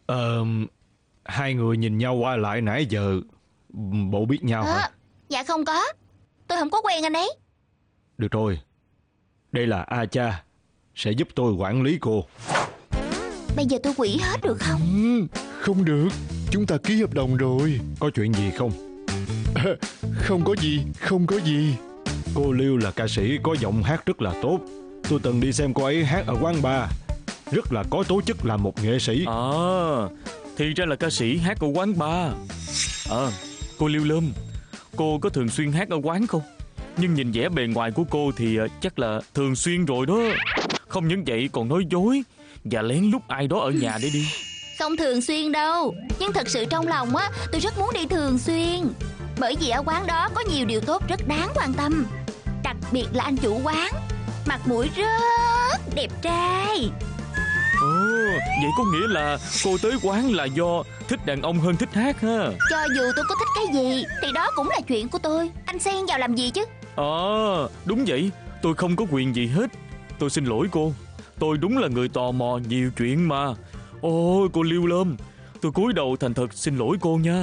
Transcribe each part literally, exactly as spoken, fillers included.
Ờ, hai người nhìn nhau qua lại nãy giờ, bộ biết nhau à, hả? Dạ không có, tôi không có quen anh ấy. Được rồi, đây là A Cha, sẽ giúp tôi quản lý cô. Bây giờ tôi quỵ hết được không? Ừ, không được, chúng ta ký hợp đồng rồi. Có chuyện gì không? À, không có gì, không có gì. Cô Liêu là ca sĩ có giọng hát rất là tốt. Tôi từng đi xem cô ấy hát ở quán bar, rất là có tố chất làm một nghệ sĩ. À, thì ra là ca sĩ hát ở quán bar. À, cô Liêu Lâm, cô có thường xuyên hát ở quán không? Nhưng nhìn vẻ bề ngoài của cô thì chắc là thường xuyên rồi đó. Không những vậy còn nói dối và lén lút ai đó ở nhà để đi. Không thường xuyên đâu, nhưng thật sự trong lòng á, tôi rất muốn đi thường xuyên. Bởi vì ở quán đó có nhiều điều tốt rất đáng quan tâm. Đặc biệt là anh chủ quán, mặt mũi rất đẹp trai. Ồ, vậy có nghĩa là cô tới quán là do thích đàn ông hơn thích hát ha. Cho dù tôi có thích cái gì thì đó cũng là chuyện của tôi. Anh xen vào làm gì chứ? Ờ, à, đúng vậy, tôi không có quyền gì hết. Tôi xin lỗi cô, tôi đúng là người tò mò nhiều chuyện mà. Ôi cô Liêu Lâm, tôi cúi đầu thành thật xin lỗi cô nha.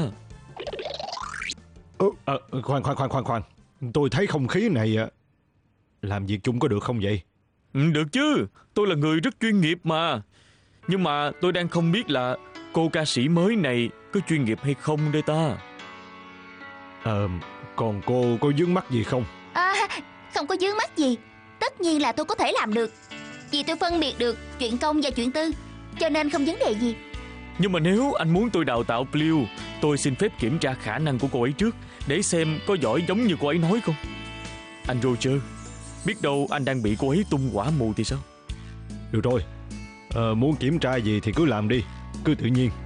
Ờ, à, khoan khoan khoan khoan khoan, tôi thấy không khí này làm việc chung có được không vậy? Ừ, được chứ, tôi là người rất chuyên nghiệp mà. Nhưng mà tôi đang không biết là cô ca sĩ mới này có chuyên nghiệp hay không đây ta. Ờ, còn cô có vướng mắc gì không? À, không có vướng mắc gì. Tất nhiên là tôi có thể làm được, vì tôi phân biệt được chuyện công và chuyện tư, cho nên không vấn đề gì. Nhưng mà nếu anh muốn tôi đào tạo Liêu, tôi xin phép kiểm tra khả năng của cô ấy trước, để xem có giỏi giống như cô ấy nói không. Anh Roger, biết đâu anh đang bị cô ấy tung quả mù thì sao? Được rồi, ờ, muốn kiểm tra gì thì cứ làm đi, cứ tự nhiên.